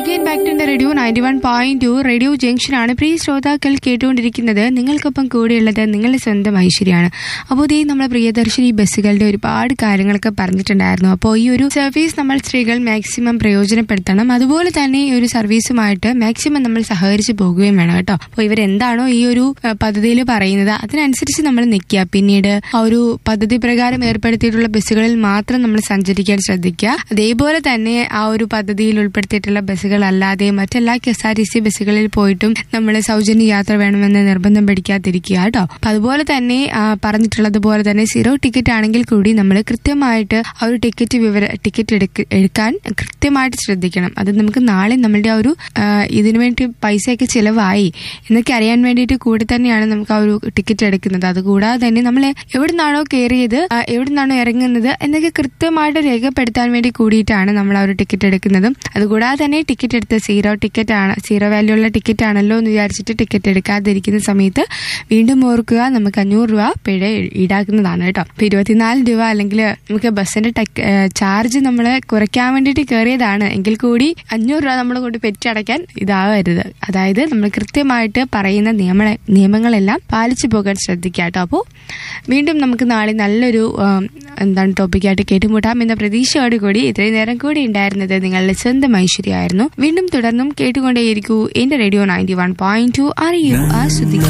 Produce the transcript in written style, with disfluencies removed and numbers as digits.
Again back to the Radio 91.2 radio junction ആണ്. പ്രിയ ശ്രോതാക്കൾ കേട്ടുകൊണ്ടിരിക്കുന്നത് നിങ്ങൾക്കൊപ്പം കൂടെയുള്ളത് നിങ്ങളുടെ സ്വന്തം ഐശ്വര്യാണ്. അപ്പോൾ ഇതേ നമ്മളെ പ്രിയദർശിനി ബസ്സുകളുടെ ഒരുപാട് കാര്യങ്ങളൊക്കെ പറഞ്ഞിട്ടുണ്ടായിരുന്നു. അപ്പോൾ ഈ ഒരു സർവീസ് നമ്മൾ സ്ത്രീകൾ മാക്സിമം പ്രയോജനപ്പെടുത്തണം. അതുപോലെ തന്നെ ഈ ഒരു സർവീസുമായിട്ട് മാക്സിമം നമ്മൾ സഹകരിച്ച് പോകുകയും വേണം കേട്ടോ. അപ്പോൾ ഇവരെന്താണോ ഈ ഒരു പദ്ധതിയിൽ പറയുന്നത് അതിനനുസരിച്ച് നമ്മൾ നിൽക്കുക. പിന്നീട് ആ ഒരു പദ്ധതി പ്രകാരം ഏർപ്പെടുത്തിയിട്ടുള്ള ബസ്സുകളിൽ മാത്രം നമ്മൾ സഞ്ചരിക്കാൻ ശ്രദ്ധിക്കുക. അതേപോലെ തന്നെ ആ ഒരു പദ്ധതിയിൽ ഉൾപ്പെടുത്തിയിട്ടുള്ള ബസ്സുകളല്ലാതെ മറ്റെല്ലാ KSRTC ബസ്സുകളിൽ പോയിട്ടും നമ്മൾ സൗജന്യ യാത്ര വേണമെന്ന് നിർബന്ധം പിടിക്കാതിരിക്കുക കേട്ടോ. അപ്പൊ അതുപോലെ തന്നെ പറഞ്ഞിട്ടുള്ളതുപോലെ തന്നെ 0 ടിക്കറ്റ് ആണെങ്കിൽ കൂടി നമ്മൾ കൃത്യമായിട്ട് ആ ഒരു ടിക്കറ്റ് എടുക്കാൻ കൃത്യമായിട്ട് ശ്രദ്ധിക്കണം. അത് നമുക്ക് നാളെ നമ്മളുടെ ആ ഒരു ഇതിനു വേണ്ടി പൈസയൊക്കെ ചിലവായി എന്നൊക്കെ അറിയാൻ വേണ്ടിയിട്ട് കൂടി തന്നെയാണ് നമുക്ക് ആ ഒരു ടിക്കറ്റ് എടുക്കുന്നത്. അതുകൂടാതെ തന്നെ നമ്മൾ എവിടുന്നാണോ കയറിയത് എവിടുന്നാണോ ഇറങ്ങുന്നത് എന്നൊക്കെ കൃത്യമായിട്ട് രേഖപ്പെടുത്താൻ വേണ്ടി കൂടിയിട്ടാണ് നമ്മൾ ആ ഒരു ടിക്കറ്റ് എടുക്കുന്നതും. അതുകൂടാതെ തന്നെ ടിക്കറ്റ് എടുത്ത് 0 ടിക്കറ്റ് ആണ്, 0 വാല്യൂ ഉള്ള ടിക്കറ്റ് ആണല്ലോ എന്ന് വിചാരിച്ചിട്ട് ടിക്കറ്റ് എടുക്കാതിരിക്കുന്ന സമയത്ത് വീണ്ടും ഓർക്കുക, നമുക്ക് 500 രൂപ പിഴ ഈടാക്കുന്നതാണ് കേട്ടോ. 24 രൂപ അല്ലെങ്കിൽ നമുക്ക് ബസ്സിന്റെ ചാർജ് നമ്മൾ കുറയ്ക്കാൻ വേണ്ടിയിട്ട് കയറിയതാണ് എങ്കിൽ കൂടി 500 രൂപ നമ്മൾ കൊണ്ട് പെറ്റടയ്ക്കാൻ ഇതാവരുത്. അതായത് നമ്മൾ കൃത്യമായിട്ട് പറയുന്ന നിയമങ്ങളെല്ലാം പാലിച്ചു പോകാൻ ശ്രദ്ധിക്കുക കേട്ടോ. അപ്പോൾ വീണ്ടും നമുക്ക് നാളെ നല്ലൊരു ടോപ്പിക്കായിട്ട് കേട്ടുമുട്ടാം എന്ന പ്രതീക്ഷയോട് കൂടി ഇത്രയും നേരം കൂടി ഉണ്ടായിരുന്നത് നിങ്ങളുടെ സ്വന്തം ഐശ്വര്യമായിരുന്നു. വീണ്ടും തുടർന്നും കേട്ടുകൊണ്ടേയിരിക്കൂ എന്റെ റേഡിയോ 91.2 അറിയൂ ആസ്വദിക്കൂ.